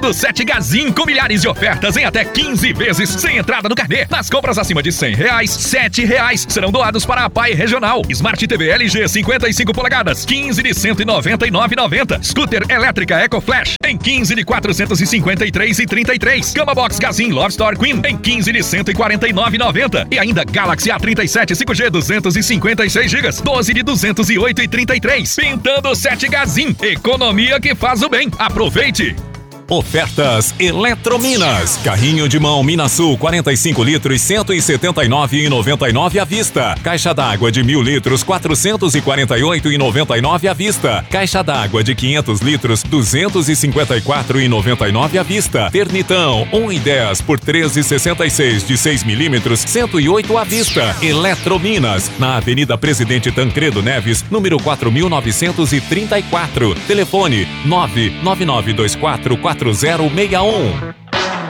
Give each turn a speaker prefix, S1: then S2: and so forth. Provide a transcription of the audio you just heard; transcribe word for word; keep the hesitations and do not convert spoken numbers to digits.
S1: Do sete Gazin com milhares de ofertas em até quinze vezes sem entrada no carnê. Nas compras acima de cem reais, sete reais serão doados para a P A I Regional. Smart T V L G cinquenta e cinco polegadas, quinze de cento e noventa e nove reais e noventa centavos. Scooter elétrica Eco Flash em quinze de quatrocentos e cinquenta e três reais e trinta e três centavos. Cama Box Gazin Love Store Queen em quinze de cento e quarenta e nove reais e noventa centavos. E ainda Galaxy A trinta e sete cinco G duzentos e cinquenta e seis gigas, doze de duzentos e oito reais e trinta e três centavos. Pintando sete Gazin, economia que faz o bem. Aproveite!
S2: Ofertas Eletrominas. Carrinho de mão Minasul quarenta e cinco litros, cento e setenta e nove reais e noventa e nove centavos à vista. Caixa d'água de mil litros, quatrocentos e quarenta e oito reais e noventa e nove centavos à vista. Caixa d'água de quinhentos litros, duzentos e cinquenta e quatro reais e noventa e nove centavos à vista. Ternitão um e dez por treze e sessenta e seis de seis milímetros, cento e oito à vista. Eletrominas, na Avenida Presidente Tancredo Neves, número quatro mil novecentos e trinta e quatro. Telefone nove nove nove dois quatro quatro zero seis um.